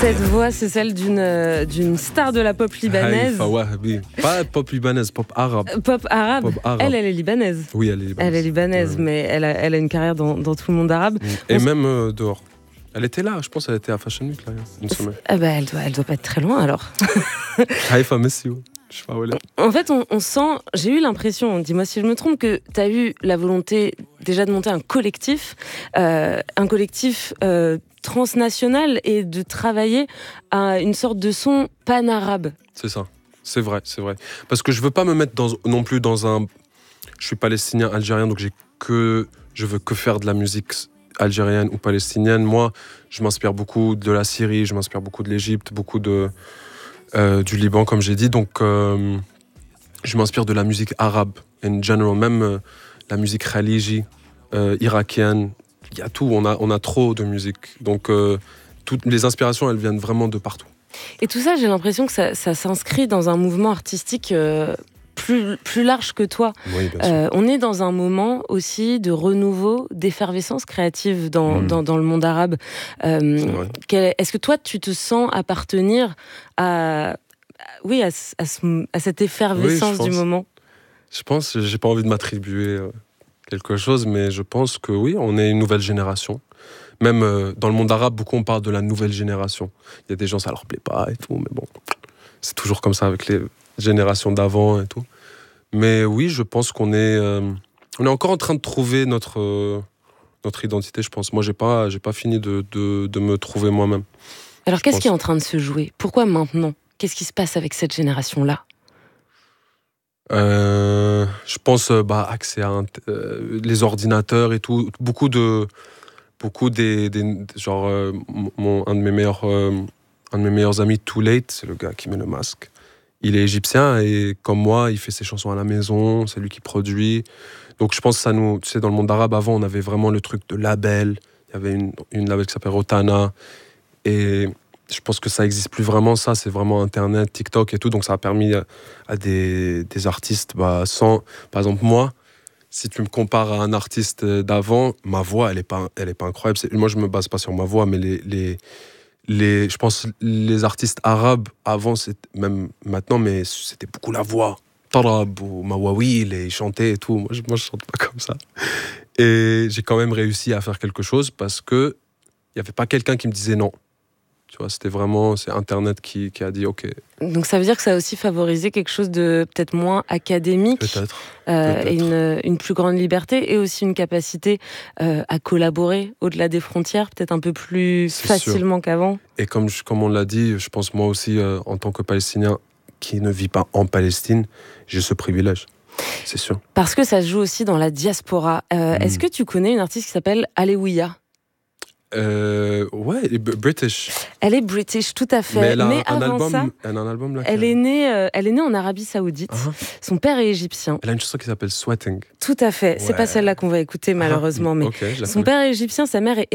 Cette voix, c'est celle d'une star de la pop libanaise. Haïfa Wahabi. Pas pop libanaise, pop arabe. Pop arabe. Pop arabe. Elle est libanaise. Oui, elle est libanaise. Elle est libanaise, mais elle a une carrière dans tout le monde arabe. Et même dehors. Elle était là, je pense qu'elle était à Fashion Week, là, une semaine. Ah bah, elle doit pas être très loin, alors. Haïfa, merci. Je sais pas où elle est. En fait, on sent, j'ai eu l'impression, dis-moi si je me trompe, que tu as eu la volonté déjà de monter un collectif transnational et de travailler à une sorte de son pan-arabe. C'est ça, c'est vrai. Parce que je veux pas me mettre non plus dans un... Je suis palestinien, algérien, donc je veux que faire de la musique algérienne ou palestinienne. Moi, je m'inspire beaucoup de la Syrie, je m'inspire beaucoup de l'Égypte, beaucoup du Liban, comme j'ai dit. Donc, je m'inspire de la musique arabe, in general, même la musique khaliji, irakienne. Il y a tout, on a trop de musique. Donc, toutes les inspirations, elles viennent vraiment de partout. Et tout ça, j'ai l'impression que ça s'inscrit dans un mouvement artistique plus large que toi. Oui, bien sûr. On est dans un moment aussi de renouveau, d'effervescence créative dans le monde arabe. Est-ce que toi, tu te sens appartenir à cette effervescence du moment? Je pense, j'ai pas envie de m'attribuer quelque chose, mais je pense que oui, on est une nouvelle génération. Même dans le monde arabe, beaucoup on parle de la nouvelle génération. Il y a des gens, ça leur plaît pas et tout, mais bon, c'est toujours comme ça avec les générations d'avant et tout. Mais oui, je pense qu'on est encore en train de trouver notre identité, je pense. Moi, j'ai pas fini de me trouver moi-même. Alors, qu'est-ce qui est en train de se jouer? Pourquoi maintenant? Qu'est-ce qui se passe avec cette génération-là? Je pense accès à les ordinateurs et tout. Beaucoup des genre un de mes meilleurs amis, Too Late, c'est le gars qui met le masque. Il est égyptien et comme moi, il fait ses chansons à la maison, c'est lui qui produit. Donc je pense que ça nous... Tu sais, dans le monde arabe, avant, on avait vraiment le truc de label. Il y avait une label qui s'appelle Rotana. Et je pense que ça n'existe plus vraiment, ça. C'est vraiment Internet, TikTok et tout. Donc ça a permis à des artistes, sans... Par exemple, moi, si tu me compares à un artiste d'avant, ma voix, elle est pas incroyable. Moi, je me base pas sur ma voix, mais je pense les artistes arabes avant, même maintenant, mais c'était beaucoup la voix. Tarab ou Mawawil, et ils chantaient et tout. Moi, je chante pas comme ça. Et j'ai quand même réussi à faire quelque chose parce que il y avait pas quelqu'un qui me disait non. Tu vois, c'est Internet qui a dit OK. Donc ça veut dire que ça a aussi favorisé quelque chose de peut-être moins académique. Peut-être. Et une plus grande liberté et aussi une capacité à collaborer au-delà des frontières, peut-être un peu plus facilement qu'avant. Et comme on l'a dit, je pense moi aussi, en tant que Palestinien qui ne vit pas en Palestine, j'ai ce privilège. C'est sûr. Parce que ça se joue aussi dans la diaspora. Est-ce que tu connais une artiste qui s'appelle Alewiya? Ouais, elle est British. Elle est British, tout à fait. Mais elle a avant un album là. elle est née en Arabie Saoudite. Son père est égyptien. Elle a une chanson qui s'appelle Sweating. Tout à fait. Ouais. C'est pas celle-là qu'on va écouter malheureusement, mais okay, son père est égyptien, sa mère est